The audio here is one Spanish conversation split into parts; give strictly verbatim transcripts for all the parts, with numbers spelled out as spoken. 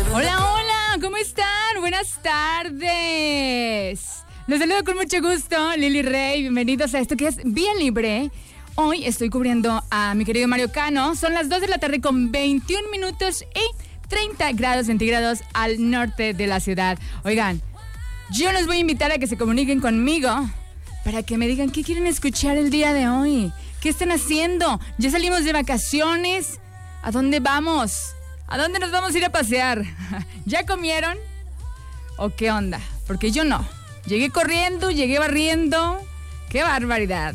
Hola, hola, ¿cómo están? Buenas tardes. Los saludo con mucho gusto, Lili Rey. Bienvenidos a esto que es Vía Libre. Hoy estoy cubriendo a mi querido Mario Cano. Son las dos de la tarde con veintiún minutos y treinta grados centígrados al norte de la ciudad. Oigan, yo los voy a invitar a que se comuniquen conmigo para que me digan qué quieren escuchar el día de hoy. ¿Qué están haciendo? ¿Ya salimos de vacaciones? ¿A dónde vamos? ¿A dónde nos vamos a ir a pasear? ¿Ya comieron? ¿O qué onda? Porque yo no. Llegué corriendo, llegué barriendo. ¡Qué barbaridad!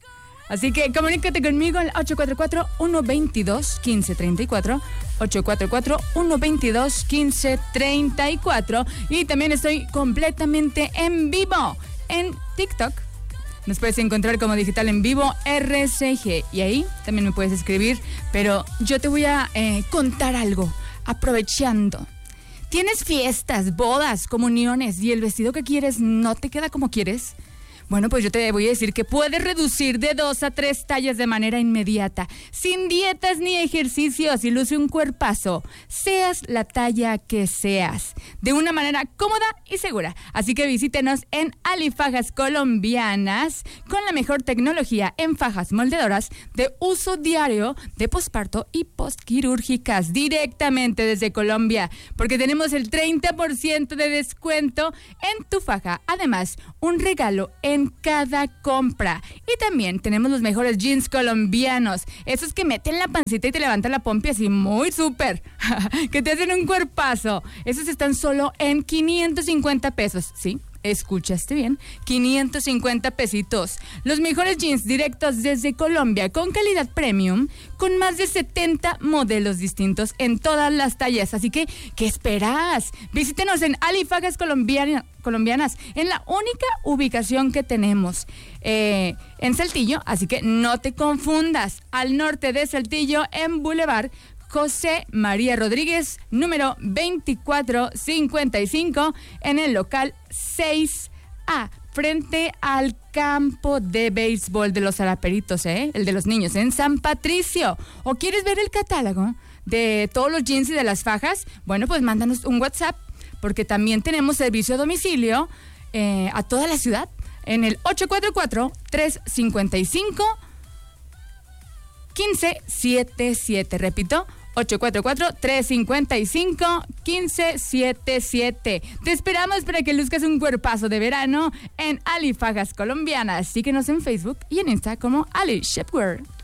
Así que comunícate conmigo al ocho cuatro cuatro, uno dos dos, uno cinco tres cuatro, ocho cuatro cuatro, uno dos dos, uno cinco tres cuatro. Y también estoy completamente en vivo en TikTok. Nos puedes encontrar como Digital en Vivo R C G. Y ahí también me puedes escribir. Pero yo te voy a eh, contar algo, aprovechando. ¿Tienes fiestas, bodas, comuniones y el vestido que quieres no te queda como quieres? Bueno, pues yo te voy a decir que puedes reducir de dos a tres tallas de manera inmediata, sin dietas ni ejercicios, y luce un cuerpazo, seas la talla que seas, de una manera cómoda y segura. Así que visítenos en Alifajas Colombianas, con la mejor tecnología en fajas moldeadoras de uso diario, de posparto y postquirúrgicas, directamente desde Colombia, porque tenemos el treinta por ciento de descuento en tu faja. Además, un regalo en cada compra. Y también tenemos los mejores jeans colombianos, esos que meten la pancita y te levantan la pompi así muy súper, que te hacen un cuerpazo. Esos están solo en quinientos cincuenta pesos, ¿sí? Escuchaste bien, quinientos cincuenta pesitos. Los mejores jeans directos desde Colombia, con calidad premium, con más de setenta modelos distintos en todas las tallas. Así que, ¿qué esperas? Visítenos en Alifajas Colombiana, Colombianas, en la única ubicación que tenemos eh, en Saltillo. Así que no te confundas, al norte de Saltillo, en Boulevard José María Rodríguez, número veinticuatro cincuenta y cinco, en el local seis A, frente al campo de béisbol de los Zaraperitos, ¿eh? El de los niños, en San Patricio. ¿O quieres ver el catálogo de todos los jeans y de las fajas? Bueno, pues mándanos un WhatsApp, porque también tenemos servicio a domicilio eh, a toda la ciudad en el ocho cuatro cuatro, tres cinco cinco, uno cinco siete siete. Repito, ocho cuatro cuatro, tres cinco cinco, uno cinco siete siete. Te esperamos para que luzcas un cuerpazo de verano en Alifajas Colombianas. Síguenos en Facebook y en Insta como Ali Shapewear.